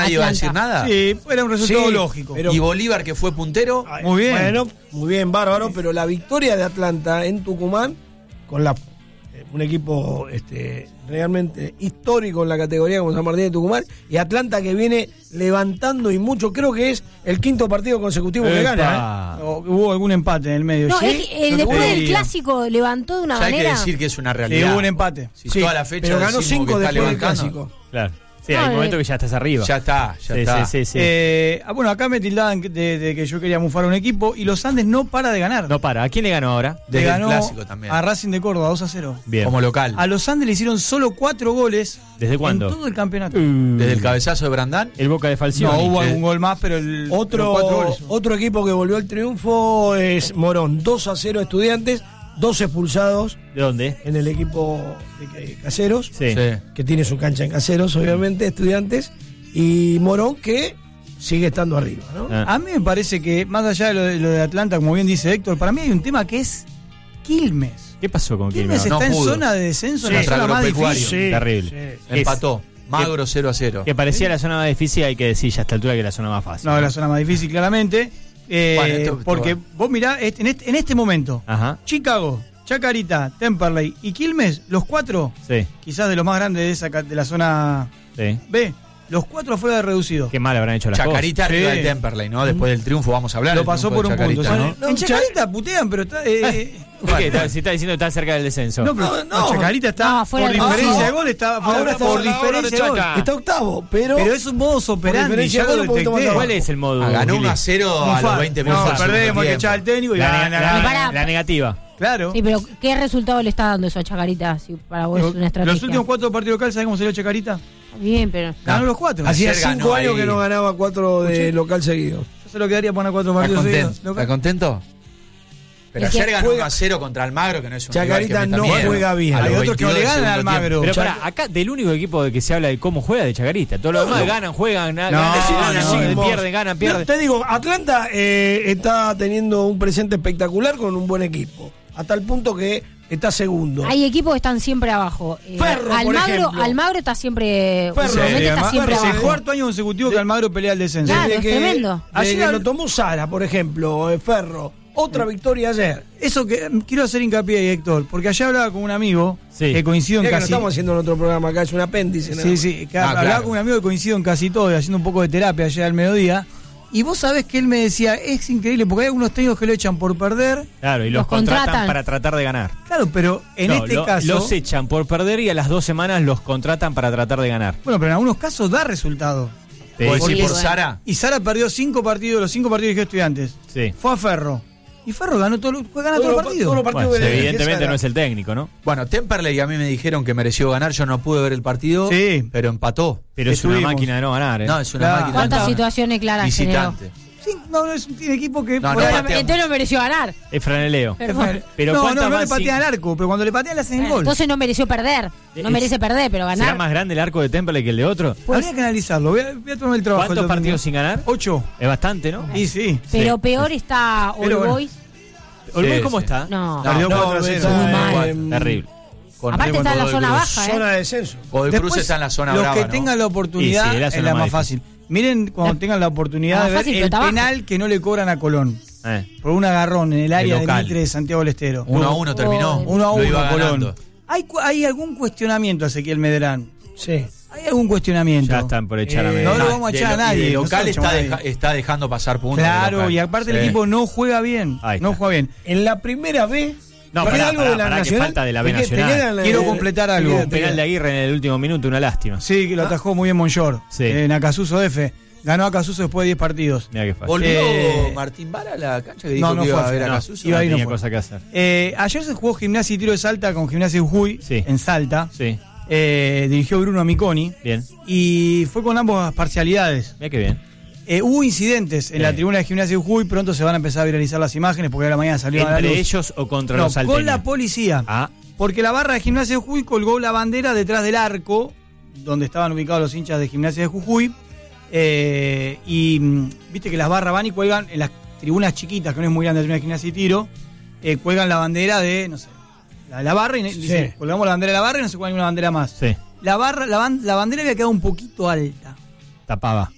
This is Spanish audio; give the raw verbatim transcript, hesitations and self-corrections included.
nadie Atlanta. va a decir nada. Sí, era un resultado Sí, lógico. pero- Y Bolívar, que fue puntero. Ay, Muy bien. Bueno, muy bien, bárbaro, pero la victoria de Atlanta en Tucumán, con la eh, un equipo este, realmente histórico en la categoría como San Martín de Tucumán, y Atlanta que viene levantando y mucho, creo que es el quinto partido consecutivo que Epa. gana. ¿eh? O- hubo algún empate en el medio. No, ¿sí? es que, eh, No te después puedo del decir. clásico levantó de una Ya hay que manera. decir que es una Le realidad. hubo un empate. Si Sí, toda la fecha pero ganó decimos cinco que está después del levantando, clásico. Claro. Sí, No, hay un eh, momento que ya estás arriba. Ya está, ya sí, está. sí, sí, sí. Eh, ah, bueno, acá me tildaban de, de que yo quería mufar a un equipo y los Andes no para de ganar. No para. ¿A quién le ganó ahora? Le Desde el ganó clásico también. a Racing de Córdoba dos a cero. Bien. Como local. A los Andes le hicieron solo cuatro goles. ¿Desde cuándo? En todo el campeonato. Desde el cabezazo de Brandán. El Boca de Falcioni. No hubo eh. algún gol más, pero el Otro, pero cuatro goles. otro equipo que volvió al triunfo es Morón, dos a cero Estudiantes, dos expulsados ¿De dónde? en el equipo de Caseros, Sí. Sí. que tiene su cancha en Caseros, obviamente, Estudiantes, y Morón que sigue estando arriba, ¿no? Ah. A mí me parece que, más allá de lo, de lo de Atlanta, como bien dice Héctor, para mí hay un tema que es Quilmes. ¿Qué pasó con Quilmes Quilmes? no está en pudo. zona de descenso, Sí, en la zona más agropecuario. difícil. Sí, Terrible. sí. Es- Empató. Magro cero a cero. Que parecía la zona más difícil, hay que decir ya a esta altura que es la zona más fácil. No, la zona más difícil, claramente. Eh, Bueno, esto- esto porque va. vos mirá, este- en este, en este momento, Ajá. Chicago, Chacarita, Temperley y Quilmes, los cuatro, Sí, quizás de los más grandes de, esa, ca- de la zona sí. B, los cuatro afuera de reducido. Qué mal habrán hecho las Chacarita cosas. arriba Sí. de Temperley, ¿no? Después del triunfo vamos a hablar. Lo del pasó triunfo por de un punto. Chacarita, O sea, ¿no? en Chacarita putean, pero está... eh, eh, cosas. ¿Por qué? Está, si está diciendo que está cerca del descenso. no, pero No, no, no. Chacarita está No, fuera por de- diferencia Ojo. de gol, está fuera- Ahora está por por la hora diferencia de gol. Chaca. Está octavo, pero, Pero es un modo operandi, diferencia ya de lo gol, un poquito más detecté. abajo. ¿Cuál es el modo? Ah, ganó Willy? uno a cero a Mufar. los veinte No, minutos. del perdemos, segundo que echaba el tiempo. técnico y La, gana, la- gana. Pará. la negativa. Claro. Sí, pero ¿qué resultado le está dando eso a Chacarita? Si para vos es una estrategia. Los últimos cuatro partidos locales, ¿sabes cómo salió Chacarita? Bien, pero. Ganó los cuatro. hacía Ayer ganó cinco años ahí. que no ganaba cuatro de Escuché. local seguido. Yo se lo quedaría poner cuatro ¿Estás partidos contento? seguidos. ¿Estás contento? Pero Es que ayer ganó juega- uno a cero contra Almagro, que no es un Chacarita rival que meta no miedo. juega bien. A Hay los otros que no veintidós le del ganan al segundo Almagro. Pero tiempo. pará, acá del único equipo de que se habla de cómo juega de Chacarita. Todos los demás ganan, juegan, ganan, No, ganan, no, ganan, no. pierden, ganan, pierden. No, te digo, Atlanta eh, está teniendo un presente espectacular con un buen equipo. Hasta el punto que está segundo. Hay equipos que están siempre abajo. Eh, Ferro, por Almagro, ejemplo. Almagro está siempre. Ferro, últimamente sí, está además, siempre es el abajo. cuarto año consecutivo que Almagro pelea el descenso. Claro, Desde es que- tremendo. Desde Ayer- que lo tomó Sara, por ejemplo, eh, Ferro. Otra victoria ayer. Eso que mm, quiero hacer hincapié ahí, Héctor, porque ayer hablaba con un amigo Sí. que coincido en Mira que no casi. estamos haciendo en otro programa acá, es un apéndice. nada Sí, más. sí, que Ah, hablaba claro. con un amigo que coincido en casi todo, y haciendo un poco de terapia ayer al mediodía. Y vos sabés que él me decía, es increíble, porque hay algunos técnicos que lo echan por perder. Claro, y los, Los contratan, contratan. para tratar de ganar. Claro, pero en No, este lo- caso. Los echan por perder y a las dos semanas los contratan para tratar de ganar. Bueno, pero en algunos casos da resultado. Sí, ¿Vos sí, decís sí, por bueno. Sara? Y Sara perdió cinco partidos, los cinco partidos que Estudiantes. sí. Fue a Ferro. Y Ferro ganó todo, fue gana Todos todos los los- partidos. todos los partidos Bueno, que le- evidentemente Sara. no es el técnico, ¿no? Bueno, Temperley a mí me dijeron que mereció ganar. Yo no pude ver el partido, Sí. pero empató. Pero es una Estuvimos. máquina de no ganar, ¿eh? No, es una Claro. máquina. ¿Cuántas de- situaciones claras generó? Visitante. Sí, no, no es un tiene equipo que. No, por no ahí- patea. Entonces no mereció ganar. Es franeleo. Pero bueno. Pero no, ¿cuántas no, no le más patean sin- al arco, pero cuando le patean le hacen el gol. Entonces no mereció perder. No Es- merece perder, pero ¿Será ganar. más grande el arco de Temperley que el de otro? Habría que analizarlo. Voy a, voy a tomar el trabajo. ¿Cuántos el partidos domingo. sin ganar? Ocho. Es bastante, ¿no? Y sí. Pero Sí. peor está All Pero bueno. Boys. Olvés, Sí, ¿cómo sí. está? No. Perdió No, cuatro a cero. está Muy en- mal. en- Terrible. Con Aparte está en la Godoy zona Cruz. baja, ¿eh? Zona de descenso. Godoy Cruz Después, está en la zona los brava, que ¿no? tengan la oportunidad Y sí, es la es zona la más más fácil. Miren cuando La- tengan la la oportunidad más de ver fácil, pero el está abajo. penal que no le cobran a Colón. Eh. Por un agarrón en el área de local. Mitre de Santiago del Estero. Uno a uno terminó. Oh, Uno a Lo uno, iba Colón. ganando. ¿Hay, cu- ¿Hay algún cuestionamiento a Ezequiel Medrán? Sí. ¿Hay algún cuestionamiento? Ya están por echar a Eh, Medellín. no lo vamos a De echar a lo- y nadie. de no local se lo está, echamos a deja- nadie. está dejando pasar puntos. de Claro, local. y aparte el Sí. equipo no juega bien. Ahí No está. juega bien. En la primera B. No, ¿te queda pará, algo pará, de la pará, que Nacional? falta de la B ¿Te queda- te Nacional. queda la- Quiero completar te algo. queda- Un te penal queda- de Aguirre en el último minuto, una lástima. Sí, que lo atajó muy bien Monchor. Sí. En Acasuso F. Ganó Acasuso después de diez partidos. Mira qué fácil. ¿Volvió Eh, Martín Vara a la cancha que dijo no, no que iba fue, a ver a no, Casuso? iba a ir, no tenía fue. cosa que hacer. Eh, ayer se jugó Gimnasia y Tiro de Salta con Gimnasia de Jujuy Sí. en Salta. Sí, Eh, dirigió Bruno Amiconi bien. y fue con ambas parcialidades. Mira qué bien. Eh, hubo incidentes en Sí. la tribuna de Gimnasia de Jujuy. Pronto se van a empezar a viralizar las imágenes porque a la mañana salió a la ¿Entre luz. ellos o contra No, los salteños? con la policía. Ah, Porque la barra de Gimnasia de Jujuy colgó la bandera detrás del arco donde estaban ubicados los hinchas de Gimnasia de Jujuy. Eh, y mm, viste que las barras van y cuelgan en las tribunas chiquitas, que no es muy grande la tribuna de Gimnasia y Tiro, eh, cuelgan la bandera de, no sé, la, la barra y ne- dice, colgamos la bandera de la barra y no se cuelga ninguna bandera más. sí. La barra, la, ban- la bandera había quedado un poquito alta. Tapaba.